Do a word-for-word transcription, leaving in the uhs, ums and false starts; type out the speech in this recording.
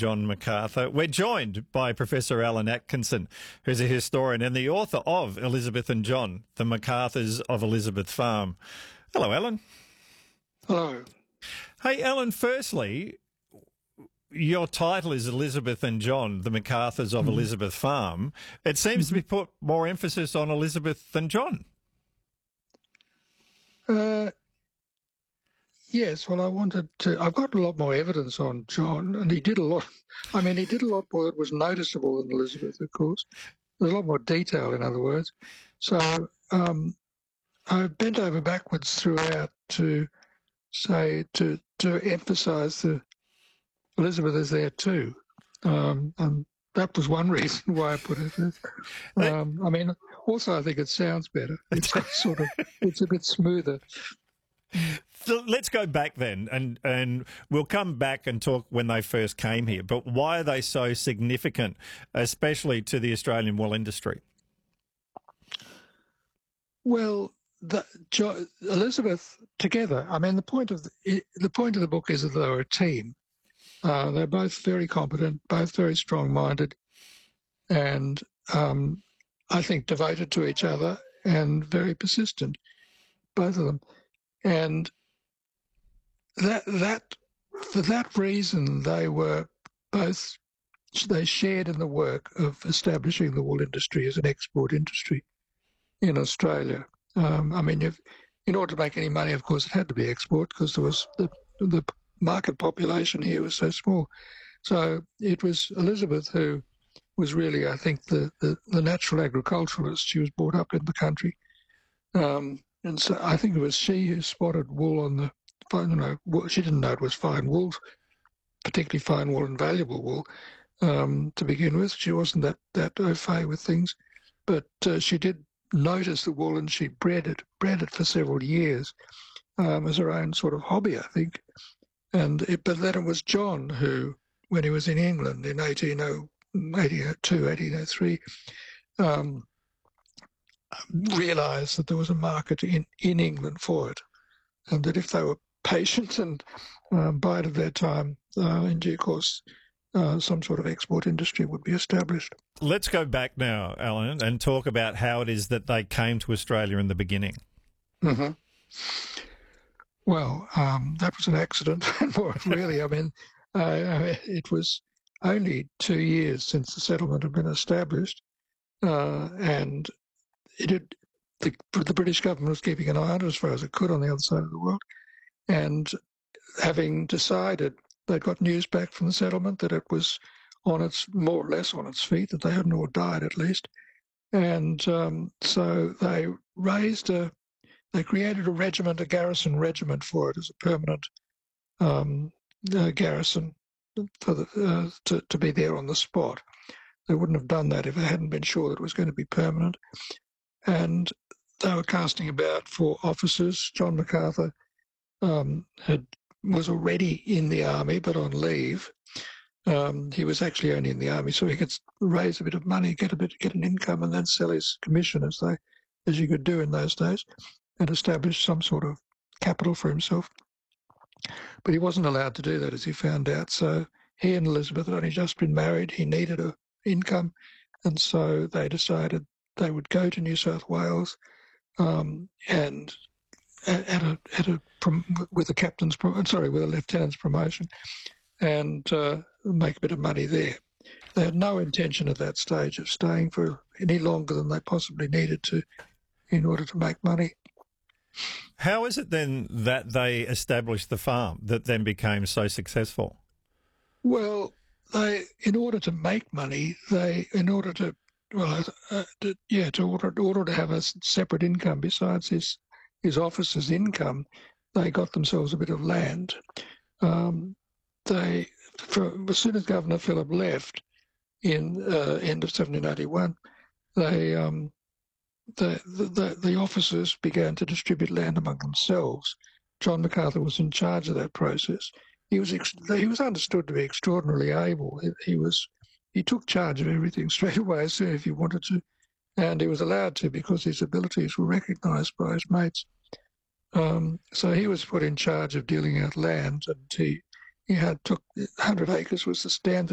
John Macarthur. We're joined by Professor Alan Atkinson, who's a historian and the author of Elizabeth and John, The Macarthurs of Elizabeth Farm. Hello, Alan. Hello. Hey, Alan, firstly, your title is Elizabeth and John, The Macarthurs of mm. Elizabeth Farm. It seems mm-hmm. to be put more emphasis on Elizabeth than John. Uh, yes, well, I wanted to... I've got a lot more evidence on John, and he did a lot... I mean, he did a lot more that was noticeable than Elizabeth, of course. There's a lot more detail, in other words. So um, I bent over backwards throughout to say, to, to emphasise the Elizabeth is there too. Um, and that was one reason why I put it there. Um, I mean, also I think it sounds better. It's sort of, it's a bit smoother. So let's go back then, and, and we'll come back and talk when they first came here. But why are they so significant, especially to the Australian wool industry? Well, the, jo, Elizabeth together. I mean, the point of the, the point of the book is that they were a team. Uh, they're both very competent, both very strong-minded, and um, I think devoted to each other and very persistent, both of them. And that that for that reason, they were both they shared in the work of establishing the wool industry as an export industry in Australia. Um, I mean, if, in order to make any money, of course, it had to be export because there was the the market population here was so small. So it was Elizabeth who was really, I think, the, the, the natural agriculturalist. She was brought up in the country. Um, and so I think it was she who spotted wool on the, you know, she didn't know it was fine wool, particularly fine wool and valuable wool um, to begin with. She wasn't that, that au fait with things. But uh, she did notice the wool and she bred it, bred it for several years um, as her own sort of hobby, I think. And it, but then it was John who, when he was in England in eighteen oh two, eighteen oh three, um, realised that there was a market in, in England for it, and that if they were patient and um, bided their time, uh, in due course, uh, some sort of export industry would be established. Let's go back now, Alan, and talk about how it is that they came to Australia in the beginning. Mm-hmm. Well, um, that was an accident. Really, I mean, uh, it was only two years since the settlement had been established, uh, and it had, the, the British government was keeping an eye on it as far as it could on the other side of the world. And having decided, they got news back from the settlement that it was on its, more or less on its feet, that they hadn't all died at least. And um, so they raised a They created a regiment, a garrison regiment for it as a permanent um, uh, garrison for the, uh, to, to be there on the spot. They wouldn't have done that if they hadn't been sure that it was going to be permanent. And they were casting about for officers. John Macarthur um, had was already in the army, but on leave. Um, he was actually only in the army, so he could raise a bit of money, get a bit, get an income, and then sell his commission as they, as you could do in those days, and establish some sort of capital for himself. But he wasn't allowed to do that, as he found out. So he and Elizabeth had only just been married. He needed an income, and so they decided they would go to New South Wales um, and at, at a at a with a captain's sorry with a lieutenant's promotion, and uh, make a bit of money there. They had no intention at that stage of staying for any longer than they possibly needed to in order to make money. How is it then that they established the farm that then became so successful? Well, they, in order to make money, they, in order to, well, uh, to, yeah, to order, in order to have a separate income besides his his officer's income, they got themselves a bit of land. Um, they, for, as soon as Governor Phillip left in uh, end of seventeen eighty-one, they. Um, The, the the officers began to distribute land among themselves. John Macarthur was in charge of that process. He was ex he was understood to be extraordinarily able. He, he was he took charge of everything straight away as soon as he wanted to, and he was allowed to because his abilities were recognised by his mates. Um, so he was put in charge of dealing out land, and he he had took one hundred acres was the standard.